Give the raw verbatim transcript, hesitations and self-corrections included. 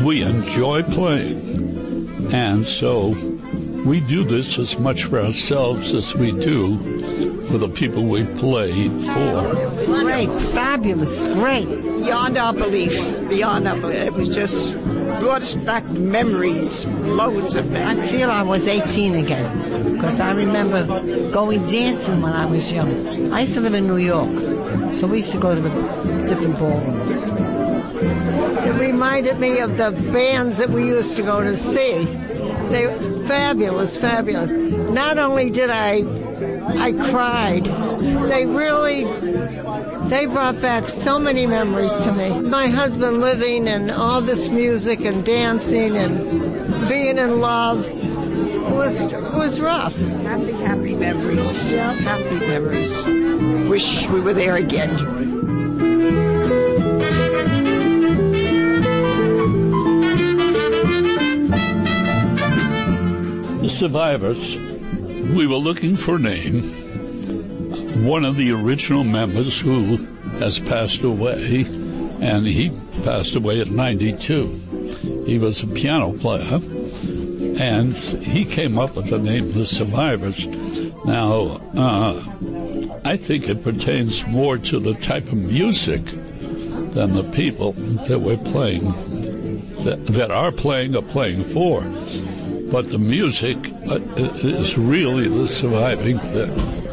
we enjoy playing. And so we do this as much for ourselves as we do for the people we play for. Great, fabulous, great. Beyond our belief, beyond our belief. It was just brought us back memories, loads of them. I feel I was eighteen again, because I remember going dancing when I was young. I used to live in New York, so we used to go to the different ballrooms. It reminded me of the bands that we used to go to see. They were fabulous, fabulous. Not only did I, I cried, they really, they brought back so many memories to me. My husband living and all this music and dancing and being in love, it was, it was rough. Happy, happy memories. Yeah. Happy memories. Wish we were there again. Survivors, we were looking for a name. One of the original members who has passed away, and he passed away at ninety-two. He was a piano player, and he came up with the name The Survivors. Now, uh, I think it pertains more to the type of music than the people that we're playing, that, that are playing or playing for. But the music uh, is really the surviving thing.